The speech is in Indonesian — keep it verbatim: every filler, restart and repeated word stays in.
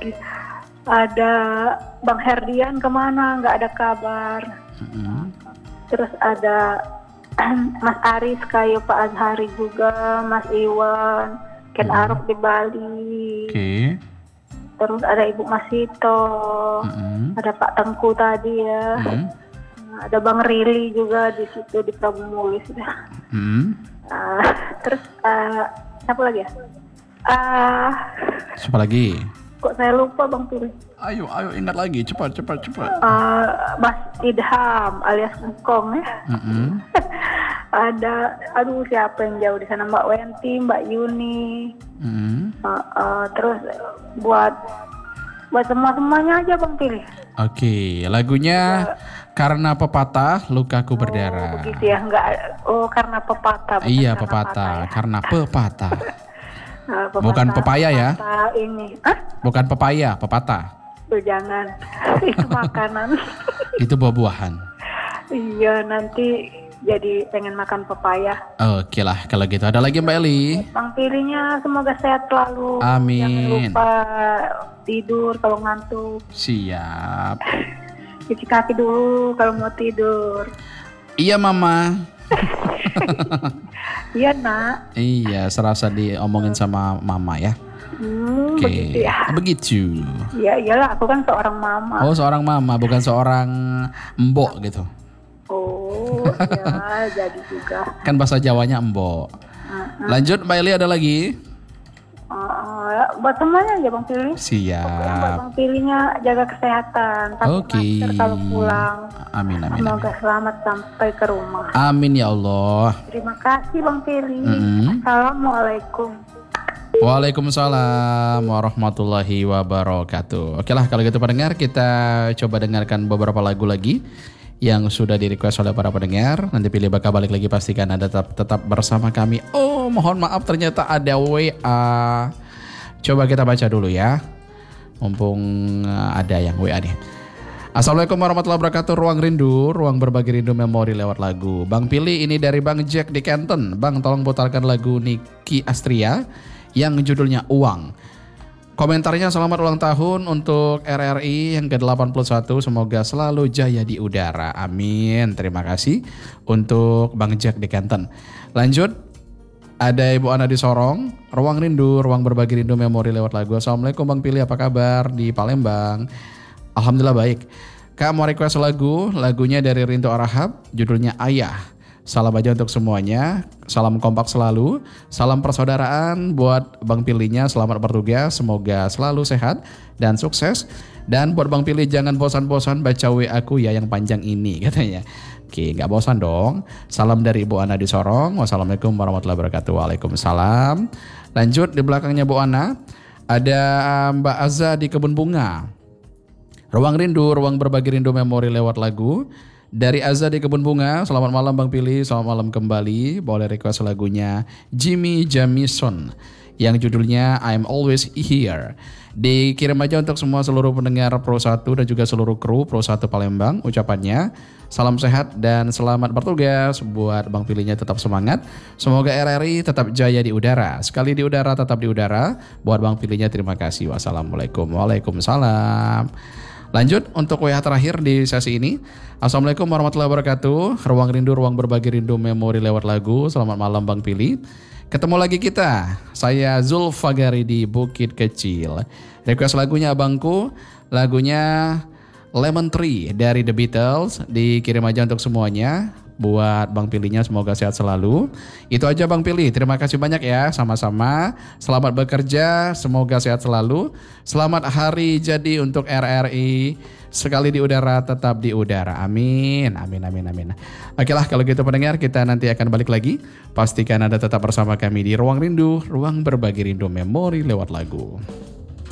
lagi. Ada Bang Herdian kemana? Nggak ada kabar. Mm-hmm. Terus ada Mas Aris, kayu Pak Azhari juga, Mas Iwan, Ken mm-hmm. Arok di Bali. Oke. Okay. Terus ada Ibu Masito, mm-hmm. ada Pak Tengku tadi ya. Mm-hmm. Ada Bang Rili juga di situ di Prabu Mulih sudah. Mm-hmm. Uh, terus uh, siapa lagi ya? Uh, siapa lagi? Kok saya lupa Bang Pili? Ayo, ayo ingat lagi, cepat, cepat, cepat. Uh, Mas Idham alias Ngkong ya. Mm-hmm. Ada, aduh siapa yang jauh di sana? Mbak Wenti, Mbak Yuni. Mm-hmm. Uh, uh, terus buat buat semua semuanya aja Bang Pili. Oke, okay, lagunya uh, Karena Pepatah Lukaku Berdarah. Oh, begitu ya, enggak. Oh, karena pepatah. Iya, pepatah. Ya. Karena pepatah. Nah, pepatah. Bukan pepaya ya? Ini. Hah? Bukan pepaya, pepatah. Oh, jangan. Itu makanan. Itu buah-buahan. Iya, nanti jadi pengen makan pepaya. Oke lah, kalau gitu. Ada lagi Mbak Eli? Bang Pilinya semoga sehat selalu. Amin. Jangan lupa tidur kalau ngantuk. Siap. Cuci kaki dulu kalau mau tidur. Iya Mama. Iya nak. Iya, serasa diomongin sama Mama ya. Hmm, Oke, begitu ya. Begitu. Iya iyalah, aku kan seorang mama. Oh, seorang mama, bukan seorang mbok gitu. Oh, ya jadi juga. Kan bahasa Jawanya mbok. Uh-huh. Lanjut Mbak Eli, ada lagi? Uh, buat semuanya aja Bang Pili. Siap. Pokoknya buat Bang Pilinya jaga kesehatan. Pakai okay. masker kalau pulang. Amin, amin. Semoga amin. selamat sampai ke rumah. Amin ya Allah. Terima kasih Bang Pili. Mm-hmm. Assalamualaikum. Waalaikumsalam warahmatullahi wabarakatuh. Oke lah, kalau gitu pendengar, kita coba dengarkan beberapa lagu lagi yang sudah di request oleh para pendengar. Nanti Pilih bakal balik lagi, pastikan Anda tetap, tetap bersama kami. Oh, mohon maaf ternyata ada W A. Coba kita baca dulu ya. Mumpung ada yang W A nih. Assalamualaikum warahmatullahi wabarakatuh. Ruang Rindu, ruang berbagi rindu memori lewat lagu. Bang Pilih, ini dari Bang Jack di Canton. Bang, tolong putarkan lagu Niki Astria yang judulnya Uang. Komentarnya, selamat ulang tahun untuk R R I yang ke delapan puluh satu. Semoga selalu jaya di udara. Amin. Terima kasih untuk Bang Jack di Canton. Lanjut, ada Ibu Ana di Sorong. Ruang Rindu, ruang berbagi rindu memori lewat lagu. Assalamualaikum Bang Pilih, apa kabar di Palembang? Alhamdulillah baik. Kak mau request lagu, lagunya dari Rinto Arahab, judulnya Ayah. Salam aja untuk semuanya, salam kompak selalu, salam persaudaraan buat Bang Pilihnya, selamat bertugas, semoga selalu sehat dan sukses. Dan buat Bang Pilih, jangan bosan-bosan baca W A aku ya yang panjang ini katanya. Oke, gak bosan dong. Salam dari Ibu Ana di Sorong. Wassalamualaikum warahmatullahi wabarakatuh. Waalaikumsalam. Lanjut, di belakangnya Bu Ana ada Mbak Azza di Kebun Bunga. Ruang Rindu, ruang berbagi rindu memori lewat lagu dari Azza di Kebun Bunga. Selamat malam Bang Pilih, selamat malam kembali. Boleh request lagunya Jimmy Jamison yang judulnya I'm Always Here. Dikirim aja untuk semua seluruh pendengar Pro satu dan juga seluruh kru Pro satu Palembang. Ucapannya salam sehat dan selamat bertugas. Buat Bang Pilihnya tetap semangat. Semoga R R I tetap jaya di udara. Sekali di udara tetap di udara. Buat Bang Pilihnya terima kasih. Wassalamualaikum. Waalaikumsalam. Lanjut untuk W A terakhir di sesi ini. Assalamualaikum warahmatullahi wabarakatuh. Ruang Rindu, ruang berbagi rindu memori lewat lagu. Selamat malam Bang Pilih. Ketemu lagi kita. Saya Zulfagari di Bukit Kecil. Request lagunya abangku. Lagunya Lemon Tree dari The Beatles. Dikirim aja untuk semuanya. Buat Bang Pilihnya semoga sehat selalu. Itu aja Bang Pilih. Terima kasih banyak ya. Sama-sama. Selamat bekerja. Semoga sehat selalu. Selamat hari jadi untuk R R I. Sekali di udara tetap di udara. Amin. Amin amin amin. Oke lah, kalau gitu pendengar, kita nanti akan balik lagi. Pastikan Anda tetap bersama kami di Ruang Rindu, ruang berbagi rindu memori lewat lagu.